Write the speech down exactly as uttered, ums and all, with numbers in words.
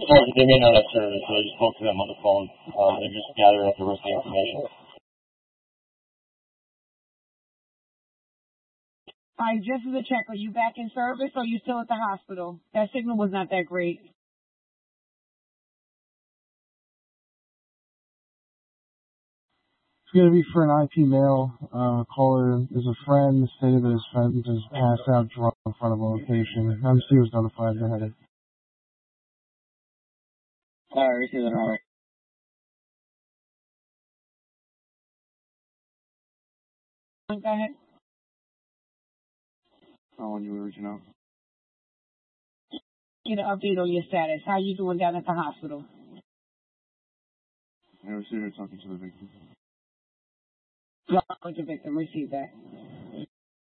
Well, they may not have service, so I just spoke to them on the phone. Um, they just gathered up the rest of the information. All right, just as a check, are you back in service or are you still at the hospital? That signal was not that great. It's going to be for an I P mail. Uh, caller is a friend, stated that his friend is passed out drunk in front of a location. M C was notified. Go ahead. All right, receive that. All right. Go ahead. Oh, when you were reaching out. Get an update on your status. How you doing down at the hospital? I received it talking to the victim. Talk with the victim. Receive that.